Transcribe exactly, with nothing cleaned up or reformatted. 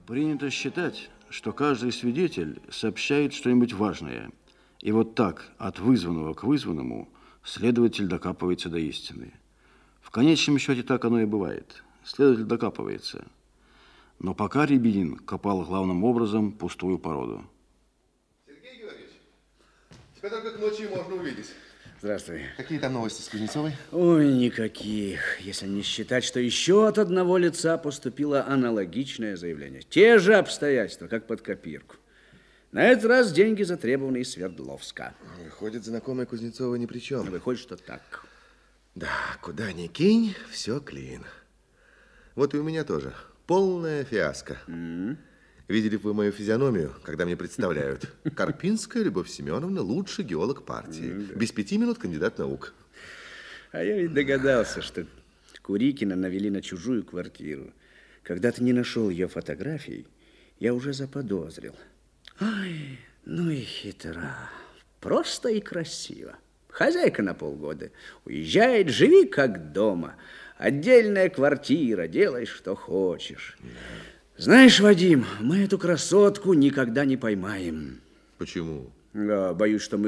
Принято считать, что каждый свидетель сообщает что-нибудь важное. И вот так, от вызванного к вызванному, следователь докапывается до истины. В конечном счете так оно и бывает. Следователь докапывается. Но пока Рябинин копал главным образом пустую породу. Сергей Георгиевич, тебя только к ночи можно увидеть. Здравствуй. Какие там новости с Кузнецовой? Ой, никаких. Если не считать, что еще от одного лица поступило аналогичное заявление. Те же обстоятельства, как под копирку. На этот раз деньги затребованы из Свердловска. Выходит, знакомая Кузнецова ни при чем. Выходит, что так. Да, куда ни кинь, все клин. Вот и у меня тоже. Полная фиаско. Mm-hmm. Видели бы вы мою физиономию, когда мне представляют. Карпинская Любовь Семеновна, лучший геолог партии. Mm-hmm. Без пяти минут кандидат наук. А я ведь догадался, что Курикина навели на чужую квартиру. Когда ты не нашел ее фотографий, я уже заподозрил. Ай, ну и хитра. Просто и красиво. Хозяйка на полгода. Уезжает, живи как дома. Отдельная квартира, делай, что хочешь. Да. Знаешь, Вадим, мы эту красотку никогда не поймаем. Почему? Да, боюсь, что мы